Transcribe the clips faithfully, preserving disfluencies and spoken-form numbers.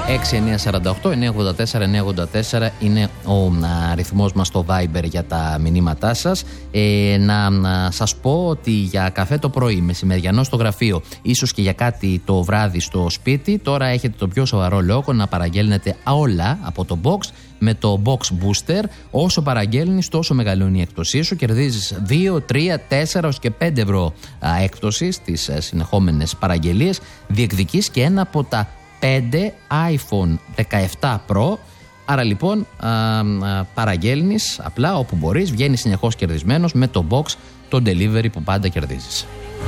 έξι εννιά τέσσερα οκτώ εννιά ογδόντα τέσσερα εννιά ογδόντα τέσσερα είναι ο αριθμός μας στο Viber για τα μηνύματά σας. Ε, να, να σας πω ότι για καφέ το πρωί, μεσημεριανό στο γραφείο, ίσως και για κάτι το βράδυ στο σπίτι, τώρα έχετε το πιο σοβαρό λόγο να παραγγέλνετε όλα από το Box με το Box Booster. Όσο παραγγέλνεις, τόσο μεγαλώνει η έκπτωσή σου. Κερδίζεις δύο, τρία, τέσσερα ως και πέντε ευρώ α, έκπτωση στις α, συνεχόμενες παραγγελίες. Διεκδικείς και ένα από τα πέντε άιφον δεκαεπτά Pro. Άρα λοιπόν α, α, παραγγέλνεις απλά όπου μπορείς, βγαίνεις συνεχώς κερδισμένος με το Box, το delivery που πάντα κερδίζεις.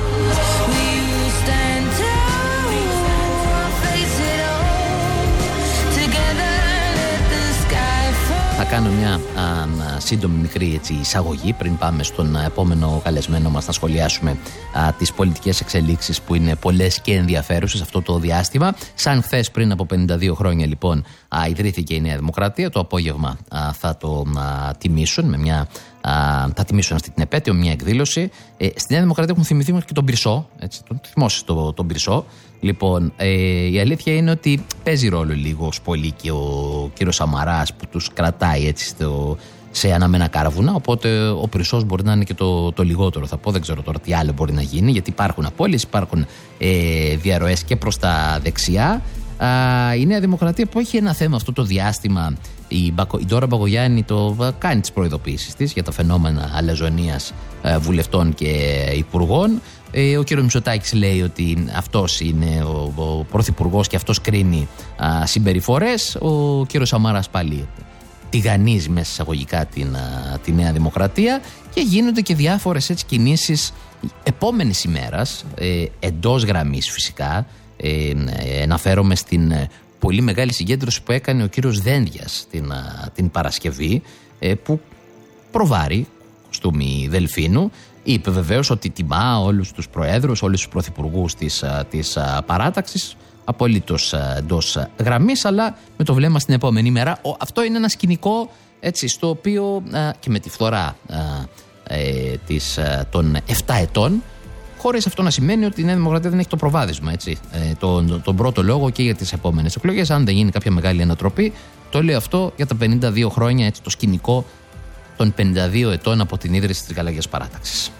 Θα κάνω μια α, σύντομη μικρή έτσι, εισαγωγή πριν πάμε στον επόμενο καλεσμένο μας να σχολιάσουμε α, τις πολιτικές εξελίξεις που είναι πολλές και ενδιαφέρουσες αυτό το διάστημα. Σαν χθες πριν από πενήντα δύο χρόνια λοιπόν α, ιδρύθηκε η Νέα Δημοκρατία. Το απόγευμα α, θα το α, τιμήσουν με μια... Uh, θα τιμήσουν αυτή την επέτειο, μια εκδήλωση. Ε, στη Νέα Δημοκρατία έχουν θυμηθεί και τον Πυρσό. Έτσι, τον θυμόσαι τον, τον Πυρσό. Λοιπόν, ε, η αλήθεια είναι ότι παίζει ρόλο λίγο ως πολύ και ο κύριος Σαμαράς που τους κρατάει έτσι στο, σε αναμένα κάρβουνα. Οπότε ο Πυρσός μπορεί να είναι και το, το λιγότερο. Θα πω, δεν ξέρω τώρα τι άλλο μπορεί να γίνει, γιατί υπάρχουν απώλειες, υπάρχουν ε, διαρροές και προς τα δεξιά. Uh, η Νέα Δημοκρατία που έχει ένα θέμα αυτό το διάστημα. Η, Μπακο, η Ντόρα Μπακογιάννη το uh, κάνει τις προειδοποίησεις της για τα φαινόμενα αλαζονίας uh, βουλευτών και υπουργών. Ε, ο κύριος Μητσοτάκης λέει ότι αυτός είναι ο, ο πρωθυπουργός και αυτός κρίνει uh, συμπεριφορές. Ο κύριος Σαμάρας πάλι τηγανίζει μέσα εισαγωγικά την, uh, τη Νέα Δημοκρατία και γίνονται και διάφορες έτσι κινήσεις επόμενης ημέρας, ε, εντός γραμμής φυσικά. Ε, ε, αναφέρομαι στην ε, πολύ μεγάλη συγκέντρωση που έκανε ο κύριος Δένδιας την, α, την Παρασκευή, ε, που προβάρει κοστούμι Δελφίνου. Είπε βεβαίως ότι τιμά όλους τους προέδρους, όλους τους πρωθυπουργούς της, α, της α, παράταξης, απολύτως εντός γραμμής, αλλά με το βλέμμα στην επόμενη μέρα. Ο, αυτό είναι ένα σκηνικό έτσι, στο οποίο α, και με τη φθορά α, ε, της, α, των επτά ετών, χωρίς αυτό να σημαίνει ότι η Νέα Δημοκρατία δεν έχει το προβάδισμα, έτσι, ε, τον, τον πρώτο λόγο και για τις επόμενες εκλογές. Αν δεν γίνει κάποια μεγάλη ανατροπή, το λέω αυτό για τα πενήντα δύο χρόνια, έτσι, το σκηνικό των πενήντα δύο ετών από την ίδρυση της Γαλλικής Παράταξης.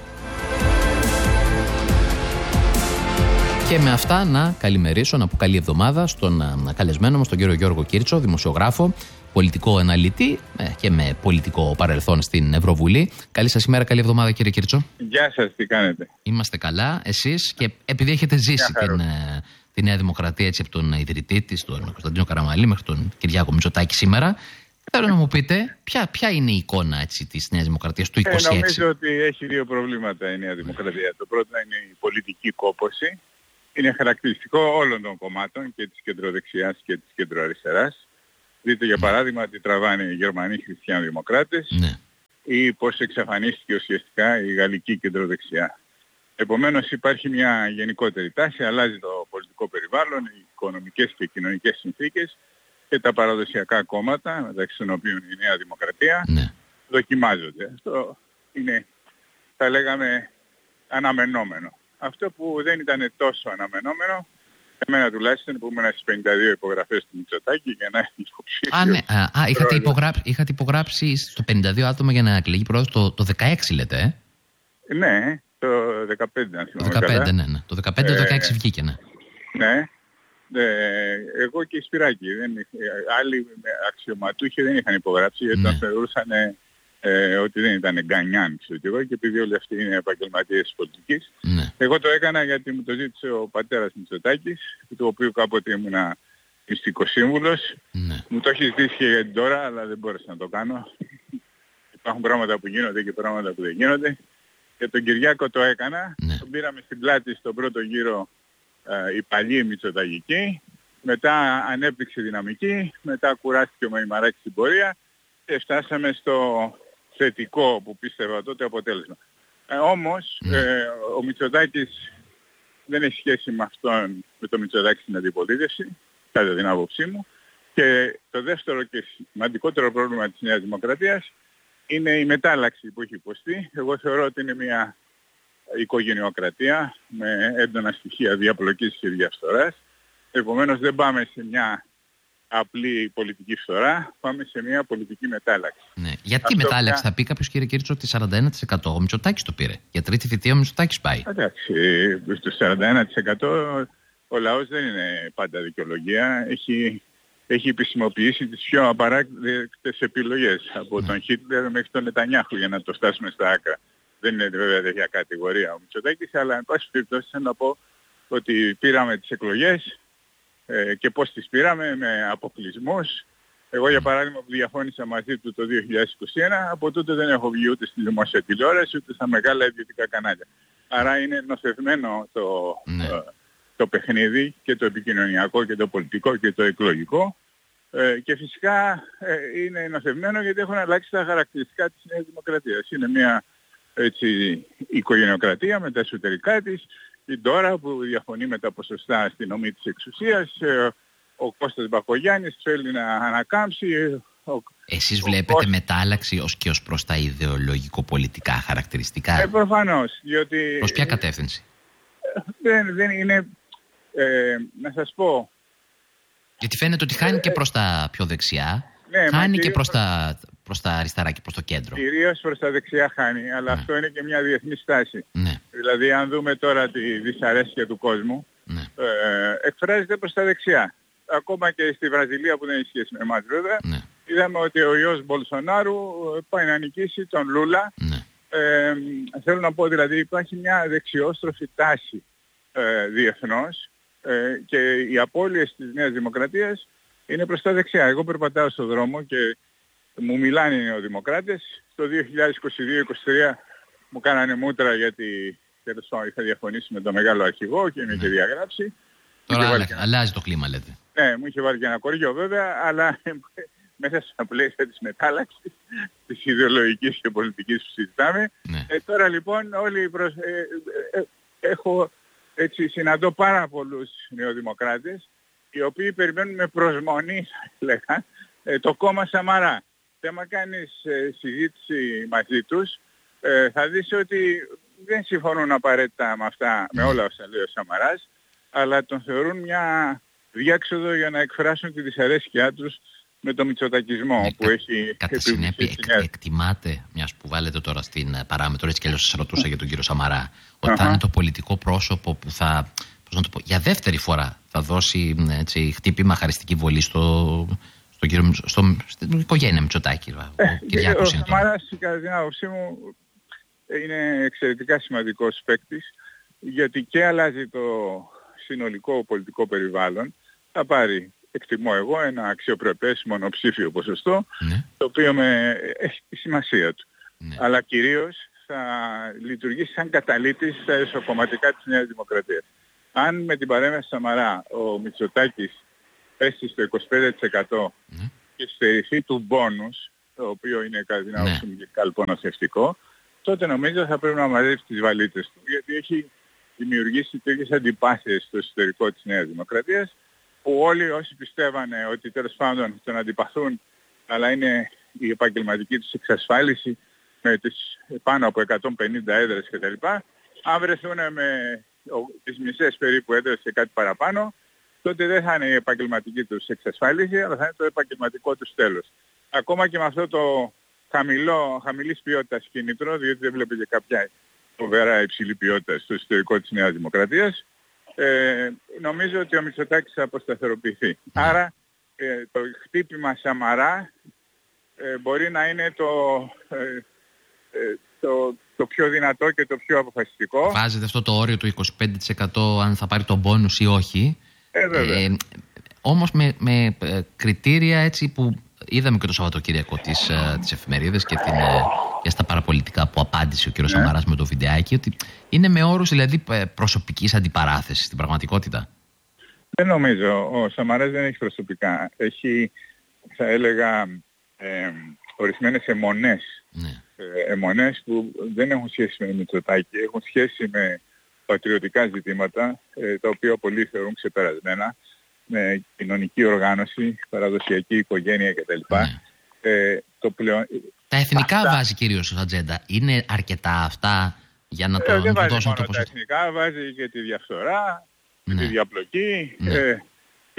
Και με αυτά να καλημερίσω, να πω καλή εβδομάδα στον α, καλεσμένο μας, τον κύριο Γιώργο Κίρτσο, δημοσιογράφο, πολιτικό αναλυτή ε, και με πολιτικό παρελθόν στην Ευρωβουλή. Καλή σας ημέρα, καλή εβδομάδα κύριε Κίρτσο. Γεια σας, τι κάνετε? Είμαστε καλά, εσείς, και επειδή έχετε ζήσει την, ε, τη Νέα Δημοκρατία έτσι, από τον ιδρυτή της, τον Κωνσταντίνο Καραμανλή, μέχρι τον Κυριάκο Μητσοτάκη σήμερα, θέλω να μου πείτε ποια, ποια είναι η εικόνα έτσι, της Νέας Δημοκρατίας του είκοσι έξι. Ε, νομίζω ότι έχει δύο προβλήματα η Νέα Δημοκρατία. Το πρώτο είναι η πολιτική κόπωση. Είναι χαρακτηριστικό όλων των κομμάτων, και της κεντροδεξιάς και της κεντροαριστεράς. Δείτε για παράδειγμα τι τραβάνε οι Γερμανοί χριστιανοδημοκράτες, ναι, ή πώς εξαφανίστηκε ουσιαστικά η γαλλική κεντροδεξιά. Επομένως υπάρχει μια γενικότερη τάση, αλλάζει το πολιτικό περιβάλλον, οι οικονομικές και κοινωνικές συνθήκες και τα παραδοσιακά κόμματα, μεταξύ των οποίων η Νέα Δημοκρατία, ναι, δοκιμάζονται. Αυτό είναι, θα λέγαμε, αναμενόμενο. Αυτό που δεν ήταν τόσο αναμενόμενο, εμένα τουλάχιστον, που ήμουν στις πενήντα δύο υπογραφές του Μητσοτάκη για να είναι υποψήφιος. Α, ναι. Α, είχατε, υπογράψει, είχατε υπογράψει στο πενήντα δύο άτομα για να εκλεγεί πρόεδρος το, το δεκαέξι, λέτε, ε? Ναι, το δεκαπέντε, αν θυμάμαι δεκαπέντε, καλά. Ναι, ναι. Το δεκαπέντε, το δεκαέξι ε, βγήκε, ναι. Ναι. Ε, εγώ και η Σπυράκη. Δεν, άλλοι αξιωματούχοι δεν είχαν υπογράψει, γιατί, ναι, τον θεωρούσαν ε, ότι δεν ήταν γκανιάν, ξέρω και εγώ, και επειδή όλοι αυτοί είναι επαγγελματίες της πολιτικής. Ναι. Εγώ το έκανα γιατί μου το ζήτησε ο πατέρας Μητσοτάκης, του οποίου κάποτε ήμουνα μυστικός σύμβουλος. Ναι. Μου το έχει ζητήσει και για την τώρα, αλλά δεν μπόρεσα να το κάνω. Υπάρχουν πράγματα που γίνονται και πράγματα που δεν γίνονται. Για τον Κυριάκο το έκανα. Ναι. Τον πήραμε στην πλάτη στον πρώτο γύρο ε, η παλιή Μητσοτακική. Μετά ανέπτυξε δυναμική. Μετά κουράστηκε ο Μαϊμαράκης στην πορεία. Και φτάσαμε στο θετικό που πίστευα τότε αποτέλεσμα. Ε, όμως mm. ε, ο Μητσοτάκης δεν έχει σχέση με αυτόν, με το Μητσοτάκη στην αντιπολίτευση, κατά την άποψή μου. Και το δεύτερο και σημαντικότερο πρόβλημα της Νέας Δημοκρατίας είναι η μετάλλαξη που έχει υποστεί. Εγώ θεωρώ ότι είναι μια οικογενειοκρατία με έντονα στοιχεία διαπλοκής και διαφθοράς. Επομένως δεν πάμε σε μια απλή πολιτική φθορά, πάμε σε μια πολιτική μετάλλαξη. Ναι. Γιατί μετάλλαξη θα πει κάποιος, κύριε Κίρτσο, ότι σαράντα ένα τοις εκατό ο Μητσοτάκης το πήρε. Για τρίτη θητεία ο Μητσοτάκης πάει. Εντάξει, στο σαράντα ένα τοις εκατό ο λαός δεν είναι πάντα δικαιολογία. Έχει, έχει επισημοποιήσει τις πιο απαράδεκτες επιλογές. Από ναι. τον Χίτλερ μέχρι τον Νετανιάχου, για να το φτάσουμε στα άκρα. Δεν είναι βέβαια τέτοια κατηγορία ο Μητσοτάκης, αλλά εν πάση περιπτώσει θέλω να πω ότι πήραμε τις εκλογές ε, και πώς τις πήραμε, με αποκλεισμούς. Εγώ για παράδειγμα που διαφώνησα μαζί του το δύο χιλιάδες είκοσι ένα, από τότε δεν έχω βγει ούτε στη δημόσια τηλεόραση ούτε στα μεγάλα ιδιωτικά κανάλια. Άρα είναι νοθευμένο το, ναι. ε, το παιχνίδι και το επικοινωνιακό και το πολιτικό και το εκλογικό ε, και φυσικά ε, είναι νοθευμένο γιατί έχουν αλλάξει τα χαρακτηριστικά της Νέας Δημοκρατίας. Είναι μια έτσι, οικογενειοκρατία με τα εσωτερικά της, η τώρα που διαφωνεί με τα ποσοστά στην ομή της εξουσίας, ο Κώστας Μπακογιάννης θέλει να ανακάμψει. Ο... Εσείς βλέπετε ο... μετάλλαξη ως και ως προς τα ιδεολογικο-πολιτικά χαρακτηριστικά? Ε, προφανώς, διότι... Προς ποια κατεύθυνση? Δεν, δεν είναι... Ε, να σας πω... Γιατί φαίνεται ότι χάνει και προς τα πιο δεξιά, ναι, χάνει και προς τα... προς τα αριστερά και προς το κέντρο. Κυρίως προς τα δεξιά χάνει, αλλά ναι. αυτό είναι και μια διεθνή στάση. Ναι. Δηλαδή αν δούμε τώρα τη δυσαρέσκεια του κόσμου, ναι. ε, εκφράζεται προς τα δεξιά. Ακόμα και στη Βραζιλία που δεν έχει σχέση με εμάς βέβαια, ναι. είδαμε ότι ο ιός Μπολσονάρου πάει να νικήσει τον Λούλα. Ναι. Ε, θέλω να πω δηλαδή υπάρχει μια δεξιόστροφη τάση ε, διεθνώς ε, και οι απώλειες της Νέας Δημοκρατίας είναι προς τα δεξιά. Εγώ περπατάω στον δρόμο και μου μιλάνε οι νεοδημοκράτες. Το δύο χιλιάδες είκοσι δύο είκοσι τρία μου κάνανε μούτρα γιατί τέλος πάντων είχα διαφωνήσει με τον μεγάλο αρχηγό και με είχε διαγράψει. Τώρα άλλα, ένα... αλλάζει το κλίμα λέτε. Ναι, μου είχε βάλει και ένα κοριό βέβαια, αλλά μέσα στα πλαίσια της μετάλλαξης, της ιδεολογικής και πολιτικής που συζητάμε. Ναι. Ε, τώρα λοιπόν όλοι προς... ε, ε, ε, έχω έτσι συναντώ πάρα πολλούς νεοδημοκράτες οι οποίοι περιμένουν με προσμονή, θα έλεγα, ε, το κόμμα Σαμαρά. Και άμα κάνεις ε, συζήτηση μαζί τους, ε, θα δεις ότι δεν συμφωνούν απαραίτητα με αυτά, με όλα όσα λέει ο Σαμαράς, αλλά τον θεωρούν μια διάξοδο για να εκφράσουν τη δυσαρέσκειά τους με τον μητσοτακισμό ναι, που κα, έχει... Κατά συνέπεια, εκ, εκτιμάτε, μιας που βάλετε τώρα στην παράμετρο, έτσι κι αλλιώς σας ρωτούσα για τον κύριο Σαμαρά, ότι uh-huh. θα είναι το πολιτικό πρόσωπο που θα, πώς να το πω, για δεύτερη φορά θα δώσει έτσι, χτύπημα χαριστική βολή στο... στον κύριο, στο, στην οικογένεια Μητσοτάκη. Ε, ο Κυριάκος είναι. Ο Σαμαράς, κατά την άποψή μου, είναι εξαιρετικά σημαντικός παίκτης, γιατί και αλλάζει το συνολικό πολιτικό περιβάλλον. Θα πάρει, εκτιμώ εγώ, ένα αξιοπρεπές μονοψήφιο ποσοστό, ναι. το οποίο με, έχει τη σημασία του. Ναι. Αλλά κυρίως θα λειτουργήσει σαν καταλύτης στα εσωκομματικά της Νέας Δημοκρατίας. Αν με την παρέμβαση Σαμαρά ο Μητσοτάκης πέσει στο είκοσι πέντε τοις εκατό ναι. και στερηθεί του μπόνους, το οποίο είναι κατά την άποψη μου και καλπονοθευτικό, τότε νομίζω θα πρέπει να μαζέψει τις βαλίτσες του, γιατί έχει δημιουργήσει τέτοιες αντιπάθειες στο εσωτερικό της Νέας Δημοκρατίας, που όλοι όσοι πιστεύανε ότι τέλος πάντων τον αντιπαθούν, αλλά είναι η επαγγελματική τους εξασφάλιση με τις πάνω από εκατόν πενήντα έδρες κτλ. Αν βρεθούν με τις μισές περίπου έδρες και κάτι παραπάνω, τότε δεν θα είναι η επαγγελματική τους εξασφάλιση, αλλά θα είναι το επαγγελματικό τους τέλος. Ακόμα και με αυτό το χαμηλό, χαμηλής ποιότητας κίνητρο, διότι δεν βλέπετε και κάποια φοβερά υψηλή ποιότητα στο εσωτερικό της Νέας Δημοκρατίας, ε, νομίζω ότι ο Μητσοτάκης θα αποσταθεροποιηθεί. Άρα ε, το χτύπημα Σαμαρά ε, μπορεί να είναι το, ε, ε, το, το πιο δυνατό και το πιο αποφασιστικό. Βάζετε αυτό το όριο του είκοσι πέντε τοις εκατό αν θα πάρει τον μπόνους ή όχι. Ε, βέβαια. Ε, όμως με, με κριτήρια έτσι που είδαμε και το Σαββατοκύριακο τις, τις εφημερίδες και, την, και στα παραπολιτικά που απάντησε ο κ. Ναι. Σαμαράς με το βιντεάκι, ότι είναι με όρους δηλαδή προσωπικής αντιπαράθεσης στην πραγματικότητα. Δεν νομίζω. Ο Σαμαράς δεν έχει προσωπικά. Έχει, θα έλεγα, ε, ορισμένες αιμονές. Ναι. Ε, αιμονές που δεν έχουν σχέση με το Μητσοτάκη, έχουν σχέση με πατριωτικά ζητήματα, ε, τα οποία πολλοί θεωρούν ξεπερασμένα, με κοινωνική οργάνωση, παραδοσιακή οικογένεια κτλ. Ναι. Ε, το πλεον... Τα εθνικά αυτά... βάζει κυρίως ως ατζέντα. Είναι αρκετά αυτά για να το, ε, δεν να το δώσουν το ποσοστό? Τα εθνικά βάζει και τη διαφθορά, ναι. τη διαπλοκή ναι. ε,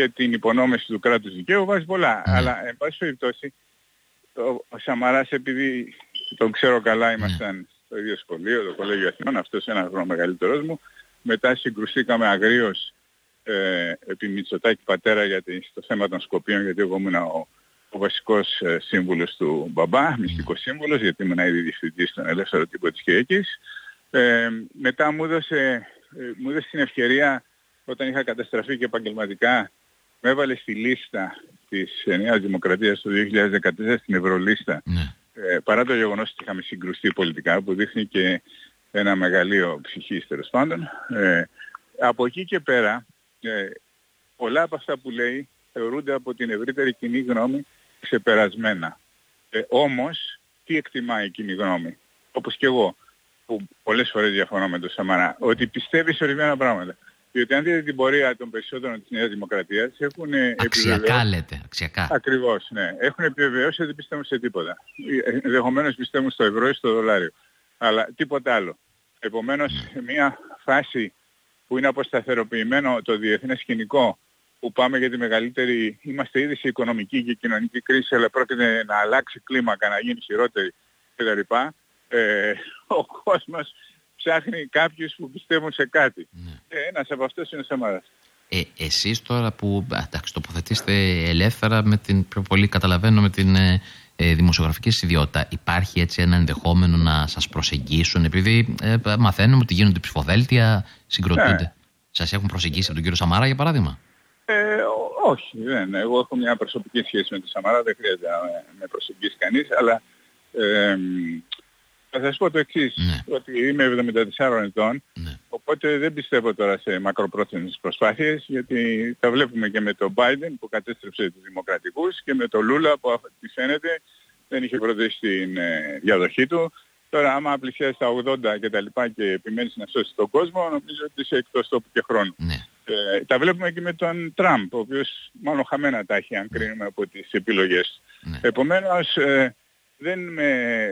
και την υπονόμευση του κράτους δικαίου, βάζει πολλά. Mm. Αλλά, εν πάση περιπτώσει, ο, ο Σαμαράς, επειδή τον ξέρω καλά, ήμασταν mm. στο ίδιο σχολείο, το Κολέγιο Αθηνών, αυτός ένα χρόνο μεγαλύτερος μου, μετά συγκρουσήκαμε αγρίως ε, επί Μητσοτάκη πατέρα για το θέμα των Σκοπίων, γιατί εγώ ήμουν ο, ο βασικός ε, σύμβουλος του μπαμπά, μυστικός σύμβουλος, γιατί ήμουν ήδη διευθυντής στον Ελεύθερο Τύπο της Κυριακής. Ε, μετά μου έδωσε, ε, μου έδωσε την ευκαιρία, όταν είχα καταστραφεί και επαγγελματικά, με έβαλε στη λίστα της Νέας Δημοκρατίας το δύο χιλιάδες δεκατέσσερα, στην Ευρωλίστα, ναι. ε, παρά το γεγονός ότι είχαμε συγκρουστεί πολιτικά, που δείχνει και ένα μεγαλείο ψυχής, τέλος πάντων. Ε, από εκεί και πέρα, ε, πολλά από αυτά που λέει θεωρούνται από την ευρύτερη κοινή γνώμη ξεπερασμένα. Ε, όμως, τι εκτιμάει η κοινή γνώμη, όπως και εγώ, που πολλές φορές διαφωνώ με τον Σαμαρά, ότι πιστεύει σε ορισμένα πράγματα. Διότι αν δείτε την πορεία των περισσότερων της Νέας Δημοκρατίας, έχουν αξιακά λέτε, αξιακά. Ακριβώς, ναι. Έχουν επιβεβαιώσει ότι πιστεύουν σε τίποτα. Ενδεχομένως πιστεύουν στο ευρώ ή στο δολάριο. Αλλά τίποτα άλλο. Επομένως, mm. μια φάση που είναι αποσταθεροποιημένο το διεθνές σκηνικό, που πάμε για τη μεγαλύτερη, είμαστε ήδη σε οικονομική και κοινωνική κρίση, αλλά πρόκειται να αλλάξει κλίμακα, να γίνει χειρότερη κτλ. Ε, ο κόσμος ψάχνει κάποιους που πιστεύουν σε κάτι. Ναι. Ε, ένας από αυτούς είναι ο Σαμαράς. Ε, εσείς τώρα που εντάξει, τοποθετήσετε ελεύθερα, με την, πιο πολύ καταλαβαίνω, με την ε, ε, δημοσιογραφική ιδιότητα, υπάρχει έτσι ένα ενδεχόμενο να σας προσεγγίσουν, επειδή ε, μαθαίνουμε ότι γίνονται ψηφοδέλτια, συγκροτούνται. Ναι. Σας έχουν προσεγγίσει από τον κύριο Σαμαρά, για παράδειγμα? Ε, όχι, δεν. Εγώ έχω μια προσωπική σχέση με τον Σαμαρά, δεν χρειάζεται να με προσεγγίσει κανείς, αλλά ε, θα σας πω το εξής, ναι. ότι είμαι εβδομήντα τεσσάρων ετών, ναι. οπότε δεν πιστεύω τώρα σε μακροπρόθεσμες προσπάθειες, γιατί τα βλέπουμε και με τον Biden που κατέστρεψε τους δημοκρατικούς και με τον Λούλα που από ό,τι φαίνεται δεν είχε προτείνει την ε, διαδοχή του. Τώρα άμα πλησιάζει τα ογδόντα και τα λοιπά και επιμένεις να σώσεις τον κόσμο, νομίζω ότι είσαι εκτός τόπου και χρόνου. Ναι. Ε, τα βλέπουμε και με τον Τραμπ, ο οποίος μάλλον χαμένα τα έχει, αν κρίνουμε από τις επιλογές. Ναι. Επομένως, ε, δεν με,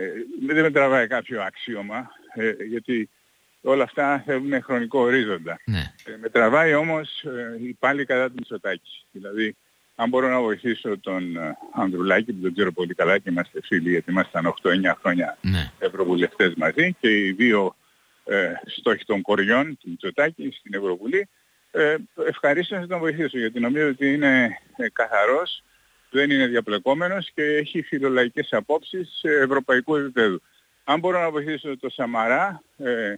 δεν με τραβάει κάποιο αξίωμα, ε, γιατί όλα αυτά θέλουν χρονικό ορίζοντα. Ναι. Ε, με τραβάει όμως ε, πάλι κατά του Μητσοτάκη. Δηλαδή, αν μπορώ να βοηθήσω τον ε, Ανδρουλάκη, που τον ξέρω πολύ καλά και είμαστε φίλοι, γιατί ήμασταν οκτώ εννιά χρόνια ναι. ευρωβουλευτές μαζί και οι δύο ε, στόχοι των κοριών του Μητσοτάκη στην Ευρωβουλή, ε, ευχαρίστω να τον βοηθήσω, γιατί νομίζω ότι είναι ε, καθαρός, δεν είναι διαπλεκόμενος και έχει φιλολαϊκές απόψεις σε ευρωπαϊκού επίπεδου. Αν μπορώ να βοηθήσω το Σαμαρά ε,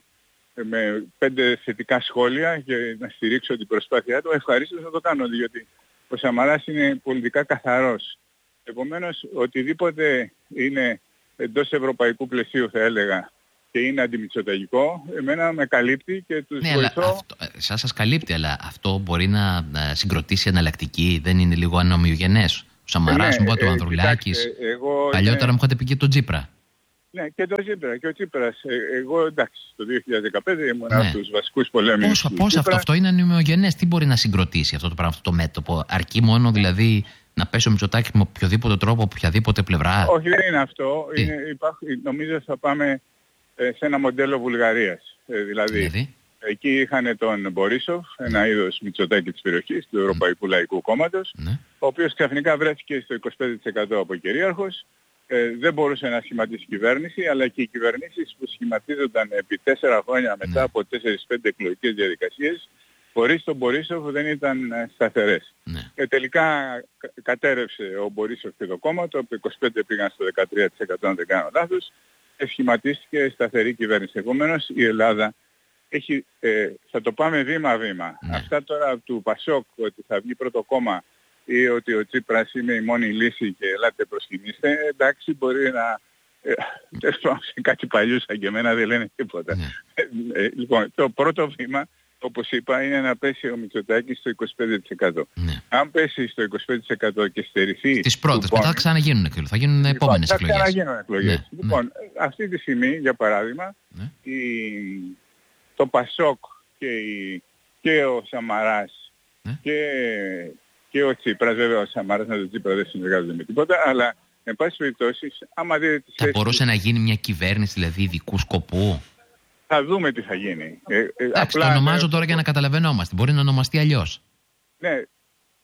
με πέντε θετικά σχόλια και να στηρίξω την προσπάθειά του, ευχαρίστως να το κάνω, διότι ο Σαμαράς είναι πολιτικά καθαρός. Επομένως, οτιδήποτε είναι εντός ευρωπαϊκού πλαισίου, θα έλεγα, και είναι αντιμητσοταγικό, εμένα με καλύπτει και τους ναι, βοηθώ. Αυτό, σας σας καλύπτει, αλλά αυτό μπορεί να συγκροτήσει εναλλακτική, δεν είναι λίγο ανομοιογενές? Ο Σαμαράς, μου είπατε, ο Ανδρουλάκης. Παλιότερα μου είχατε πει και τον Τσίπρα. Ναι, και τον Τσίπρα. Και ο Τσίπρας. Ε, εγώ εντάξει, το δύο χιλιάδες δεκαπέντε ήμουν ναι. από τους βασικούς πολέμους. Πώς, πώς αυτό, αυτό είναι ανομοιογενές, τι μπορεί να συγκροτήσει αυτό το πράγμα, αυτό το μέτωπο? Αρκεί μόνο δηλαδή να πέσει ο Μητσοτάκης με οποιοδήποτε τρόπο, από οποιαδήποτε πλευρά? Όχι, δεν είναι αυτό. Είναι, υπάρχει, νομίζω θα πάμε ε, σε ένα μοντέλο Βουλγαρίας. Ε, δηλαδή, δηλαδή, εκεί είχαν τον Μπορίσοφ, ένα ναι. είδος Μητσοτάκη της περιοχής, του Ευρωπαϊκού ναι. Λαϊκού Κόμματος, ναι. ο οποίος ξαφνικά βρέθηκε στο είκοσι πέντε τοις εκατό από κυρίαρχος. Ε, δεν μπορούσε να σχηματίσει κυβέρνηση, αλλά και οι κυβερνήσεις που σχηματίζονταν επί τέσσερα χρόνια μετά ναι. από τέσσερις πέντε εκλογικές διαδικασίες, χωρίς τον Μπορίσοφ δεν ήταν σταθερές. Ναι. Ε, τελικά κατέρευσε ο Μπορίσοφ και το κόμμα του, από το είκοσι πέντε πήγαν στο δεκατρία τοις εκατό αν δεν κάνω λάθος, και σχηματίστηκε σταθερή κυβέρνηση. Επομένως η Ελλάδα έχει, ε, θα το πάμε βήμα-βήμα. Ναι. Αυτά τώρα του Πασόκ, ότι θα βγει πρώτο κόμμα ή ότι ο Τσίπρας είναι η μόνη λύση και ελάτε προσκυνήστε, εντάξει, μπορεί να... Ε, σε κάτι παλιούς σαν και εμένα δεν λένε τίποτα. Ναι. Ε, ε, λοιπόν, το πρώτο βήμα, όπως είπα, είναι να πέσει ο Μητσοτάκης στο είκοσι πέντε τοις εκατό. Ναι. Αν πέσει στο είκοσι πέντε τοις εκατό και στερηθεί... Τις πρώτες, λοιπόν, μετά θα ξαναγίνουν εκλογές, θα γίνουν λοιπόν, επόμενες θα εκλογές. Θα ξαναγίνουν εκλογές. Ναι. Λοιπόν, ναι. αυτή τη στιγμή, για παράδειγμα, ναι. η... το Πασόκ και, η... και ο Σαμαράς ναι. και... και ο Τσίπρας, βέβαια ο Σαμαράς με τον Τσίπρα δεν συνεργάζονται με τίποτα, αλλά εν πάση περιπτώσει, άμα δείτε τις θα μπορούσε να γίνει μια κυβέρνηση δηλαδή ειδικού σκοπού? Θα δούμε τι θα γίνει. Ε, ε, Εντάξει, απλά, το ονομάζω ε, τώρα για να καταλαβαίνόμαστε. Μπορεί να ονομαστεί αλλιώς. Ναι,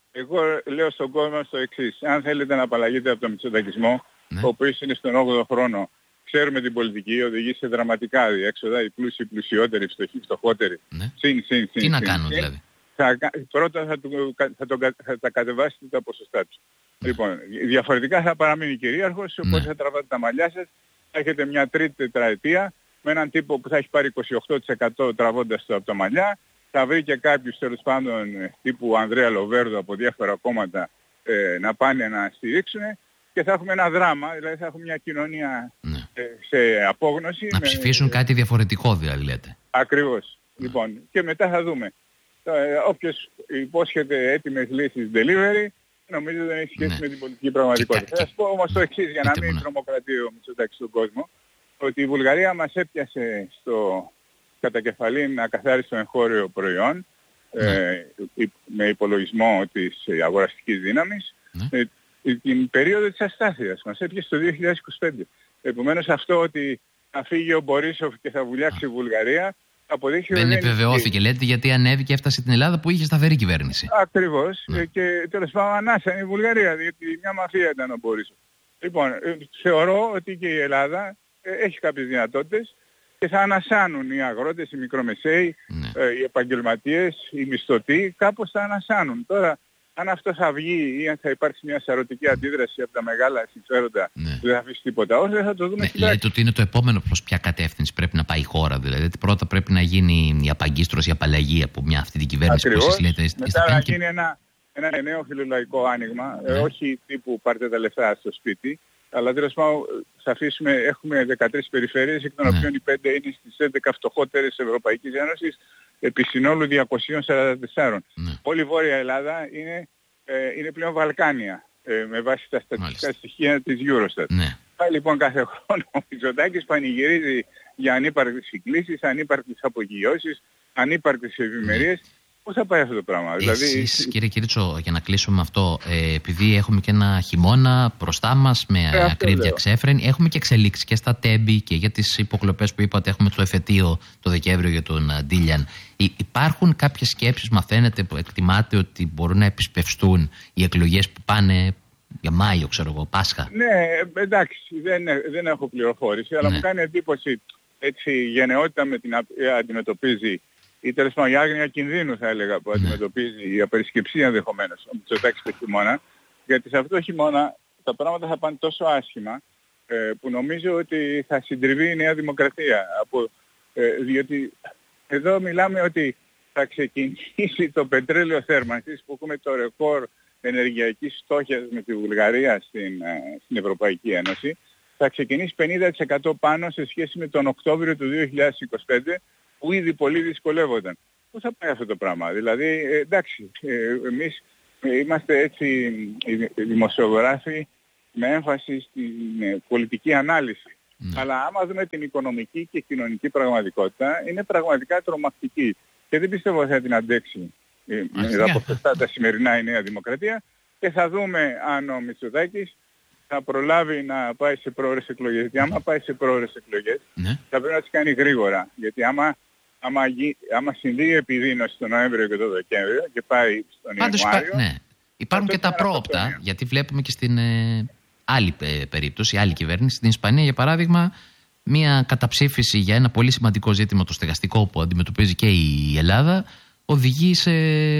Εγώ λέω στον κόσμο στο εξής. Αν θέλετε να απαλλαγείτε από τον μητσοτακισμό, ναι. ο οποίος είναι στον όγδοο χρόνο, ξέρουμε την πολιτική, οδηγεί σε δραματικά διέξοδα, οι πλούσιοι, οι πλουσιότεροι, οι φτωχοί, οι φτωχότεροι. Ναι. Συν, συν, συν, Τι συν, να κάνουν συν, δηλαδή. Θα, πρώτα θα, του, θα, τον, θα τα κατεβάσετε τα ποσοστά του. Ναι. Λοιπόν, διαφορετικά θα παραμείνει κυρίαρχος, οπότε ναι. θα τραβάτε τα μαλλιά σας, θα έχετε μια τρίτη τετραετία με έναν τύπο που θα έχει πάρει είκοσι οκτώ τοις εκατό τραβώντας το από τα μαλλιά. Θα βρει και κάποιους τέλος πάντων τύπου Ανδρέα Λοβέρδο από διάφορα κόμματα ε, να πάνε να στηρίξουν και θα έχουμε ένα δράμα, δηλαδή θα έχουμε μια κοινωνία ναι. ε, σε απόγνωση. Να με... ψηφίσουν κάτι διαφορετικό δηλαδή λέτε. Ακριβώς. Ναι. Λοιπόν, και μετά θα δούμε. Ε, όποιος υπόσχεται έτοιμες λύσεις delivery, νομίζω δεν έχει σχέση ναι. με την πολιτική πραγματικότητα. Και... Θα σας πω όμως το εξής, για να μην ναι. τρομοκρατεί ο Μητσοτάκης στον κόσμο, ότι η Βουλγαρία μας έπιασε στο... κατά κεφαλήν ακαθάριστο εγχώριο προϊόν ναι. ε, με υπολογισμό της αγοραστικής δύναμης ναι. ε, την περίοδο της αστάθειας. Μας έπιασε το δύο χιλιάδες είκοσι πέντε. Επομένως αυτό ότι θα φύγει ο Μπορίσοφ και θα βουλιάξει η Βουλγαρία αποδείχει δεν επιβεβαιώθηκε, λέτε, γιατί ανέβηκε και έφτασε την Ελλάδα που είχε σταθερή κυβέρνηση. Ακριβώς. Ναι. Και τέλος πάντων ανάσανε η Βουλγαρία, διότι μια μαφία ήταν ο Μπορίσοφ. Λοιπόν, θεωρώ ότι και η Ελλάδα έχει κάποιες δυνατότητες και θα ανασάνουν οι αγρότες, οι μικρομεσαίοι, ναι. ε, οι επαγγελματίες, οι μισθωτοί, κάπως θα ανασάνουν. Τώρα, αν αυτό θα βγει ή αν θα υπάρξει μια σαρωτική αντίδραση από τα μεγάλα συμφέροντα ναι. που δεν θα αφήσει τίποτα, όχι, δεν θα το δούμε. Ναι, λέτε ότι είναι το επόμενο προς ποια κατεύθυνση πρέπει να πάει η χώρα, δηλαδή. Πρώτα πρέπει να γίνει η απαγκίστρωση, η απαλλαγή από μια αυτή την κυβέρνηση. Ακριβώς, που εσείς λέτε. Μετά να γίνει και... ένα, ένα νέο φιλολογικό άνοιγμα, ναι. ε, όχι τύπου πάρτε τα λεφτά στο σπίτι, αλλά τέλος πάντων θα αφήσουμε, έχουμε δεκατρείς περιφέρειες, εκ των ναι. οποίων οι πέντε είναι στις έντεκα φτωχότερες της Ευρωπαϊκής Ένωσης, επί συνόλου διακόσια σαράντα τέσσερα. Ναι. Όλη η Βόρεια Ελλάδα είναι, ε, είναι πλέον Βαλκάνια, ε, με βάση τα στατιστικά στοιχεία της Eurostat. Ναι. Πάει λοιπόν κάθε χρόνο ο Μητσοτάκης πανηγυρίζει για ανύπαρκτες συγκλήσεις, ανύπαρκτες απογειώσεις, ανύπαρκτες ευημερίες. Ναι. Πώς θα πάει αυτό το πράγμα, δηλαδή... Εσείς, κύριε Κυρίτσο, για να κλείσουμε με αυτό, ε, επειδή έχουμε και ένα χειμώνα μπροστά μας με ε, ακρίβεια ξέφρενη, έχουμε και εξελίξεις και στα τέμπη και για τις υποκλοπές που είπατε, έχουμε το εφετείο το Δεκέμβριο για τον Ντίλιαν. Υ- υπάρχουν κάποιες σκέψεις, μαθαίνετε, που εκτιμάτε ότι μπορούν να επισπευστούν οι εκλογές που πάνε για Μάιο, ξέρω εγώ, Πάσχα? Ναι, εντάξει, δεν, δεν έχω πληροφόρηση, αλλά ναι. μου κάνει εντύπωση έτσι γενναιότητα με την αντιμετωπίζει ή τέλος πάντων η άγνοια κινδύνου θα έλεγα που αντιμετωπίζει η απερισκεψία ενδεχομένως ο Μητσοτάκης το χειμώνα, γιατί σε αυτό το χειμώνα τα πράγματα θα πάνε τόσο άσχημα ε, που νομίζω ότι θα συντριβεί η Νέα Δημοκρατία. Από, ε, διότι εδώ μιλάμε ότι θα ξεκινήσει το πετρέλαιο θέρμανσης που έχουμε το ρεκόρ ενεργειακής στόχιας με τη Βουλγαρία στην, ε, στην Ευρωπαϊκή Ένωση, θα ξεκινήσει πενήντα τοις εκατό πάνω σε σχέση με τον Οκτώβριο του δύο χιλιάδες είκοσι πέντε, που ήδη πολύ δυσκολεύονταν. Πώς θα πάει αυτό το πράγμα? Δηλαδή, ε, εντάξει, ε, εμείς ε, είμαστε έτσι ε, δημοσιογράφοι με έμφαση στην ε, πολιτική ανάλυση. Mm. Αλλά άμα δούμε την οικονομική και κοινωνική πραγματικότητα, είναι πραγματικά τρομακτική. Και δεν πιστεύω ότι θα την αντέξει ε, με τα ποσοστά τα σημερινά η Νέα Δημοκρατία. Και θα δούμε αν ο Μητσοτάκης θα προλάβει να πάει σε πρόορες εκλογές. Γιατί άμα πάει σε πρόορες εκλογές, mm. θα πρέπει να τις κάνει γρήγορα. Γιατί άμα Άμα, άμα συμβεί η επιδείνωση τον Νοέμβριο και τον Δεκέμβριο και πάει στον Πάντως, Ιανουάριο... Ναι. Υπάρχουν και τα πρόοπτα, γιατί βλέπουμε και στην ε, άλλη ε, περίπτωση, άλλη κυβέρνηση, στην Ισπανία για παράδειγμα, μια καταψήφιση για ένα πολύ σημαντικό ζήτημα, το στεγαστικό που αντιμετωπίζει και η Ελλάδα, οδηγεί σε,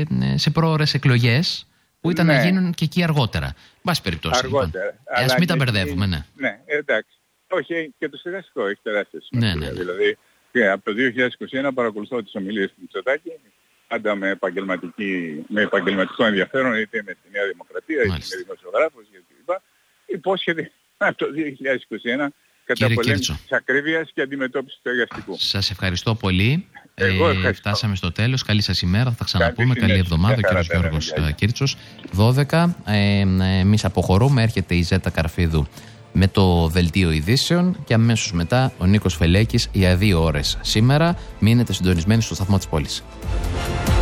σε πρόορες εκλογές που ήταν ναι. να γίνουν και εκεί αργότερα. Μπας περιπτώσει. Αργότερα. Λοιπόν. Ας μην τα μπερδεύουμε, ναι. Ναι, εντάξει. Όχι, και το στεγαστικό έχει τεράστια σημασία. Ναι, ναι, ναι. Δηλαδή, και από το δύο χιλιάδες είκοσι ένα παρακολουθώ τις ομιλίες του Μητσοτάκη, πάντα με, με επαγγελματικό ενδιαφέρον, είτε με τη Νέα Δημοκρατία, είτε με δημοσιογράφους κλπ. Υπόσχεται από το δύο χιλιάδες είκοσι ένα καταπολέμηση της ακρίβειας και αντιμετώπιση του εργαστικού. Σας ευχαριστώ πολύ. Εγώ ε, φτάσαμε στο τέλος. Καλή σας ημέρα. Θα τα ξαναπούμε. Καλή, Καλή εβδομάδα. Ο κύριος Γιώργος Κίρτσος. δώδεκα. Ε, εμείς αποχωρούμε. Έρχεται η Ζέτα Καρφίδου με το δελτίο ειδήσεων και αμέσως μετά ο Νίκος Φελέκης για δύο ώρες σήμερα. Μείνετε συντονισμένοι στο σταθμό της πόλης.